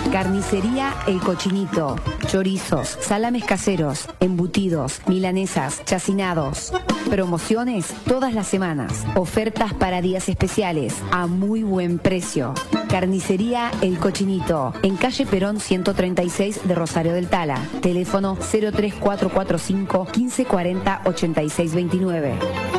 Carnicería El Cochinito. Chorizos, salames caseros, embutidos, milanesas, chacinados. Promociones todas las semanas. Ofertas para días especiales a muy buen precio. Carnicería El Cochinito, en calle Perón 136 de Rosario del Tala. Teléfono 03445 1540 8629.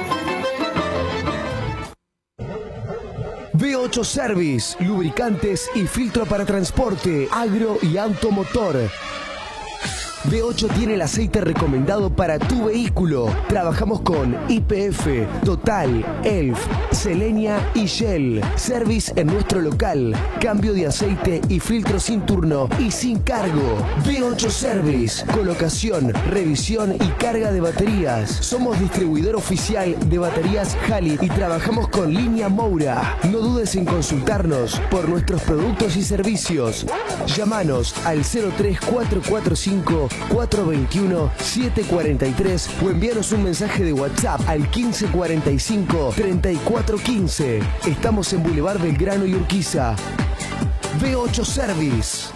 V8 Service, lubricantes y filtro para transporte, agro y automotor. V8 tiene el aceite recomendado para tu vehículo. Trabajamos con YPF, Total, Elf, Selenia y Shell. Service en nuestro local. Cambio de aceite y filtro sin turno y sin cargo. V8 Service. Colocación, revisión y carga de baterías. Somos distribuidor oficial de baterías Hali y trabajamos con línea Moura. No dudes en consultarnos por nuestros productos y servicios. Llámanos al 03445 421 743 o envíanos un mensaje de WhatsApp al 1545 3415. Estamos en Boulevard Belgrano y Urquiza. V8 Service.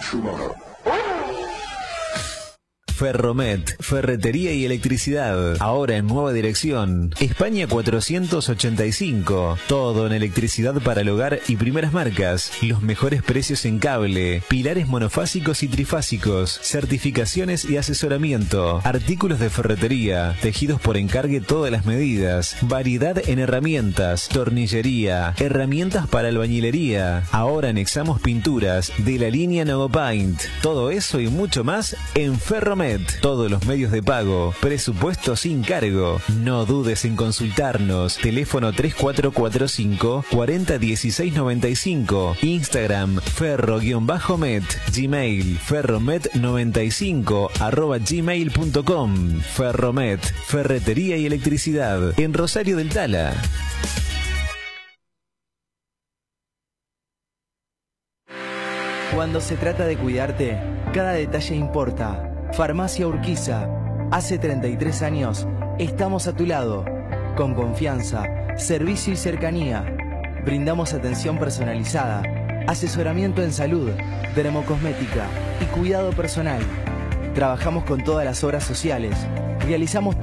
Ferromet, ferretería y electricidad. Ahora en nueva dirección. España 485. Todo en electricidad para el hogar y primeras marcas. Los mejores precios en cable. Pilares monofásicos y trifásicos. Certificaciones y asesoramiento. Artículos de ferretería. Tejidos por encargue todas las medidas. Variedad en herramientas. Tornillería. Herramientas para albañilería. Ahora anexamos pinturas de la línea Novopaint. Todo eso y mucho más en Ferromet. Todos los medios de pago, presupuesto sin cargo. No dudes en consultarnos. Teléfono 3445 401695. Instagram ferro-met. Gmail ferromet95@gmail.com. Ferromet, ferretería y electricidad en Rosario del Tala. Cuando se trata de cuidarte, cada detalle importa. Farmacia Urquiza. Hace 33 años estamos a tu lado. Con confianza, servicio y cercanía. Brindamos atención personalizada, asesoramiento en salud, dermocosmética y cuidado personal. Trabajamos con todas las obras sociales. Realizamos